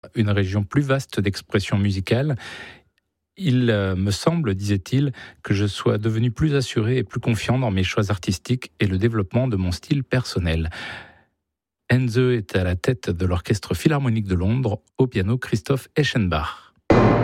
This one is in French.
une région plus vaste d'expression musicale. Il me semble, disait-il, que je sois devenu plus assuré et plus confiant dans mes choix artistiques et le développement de mon style personnel. Henze est à la tête de l'Orchestre Philharmonique de Londres, au piano Christoph Eschenbach.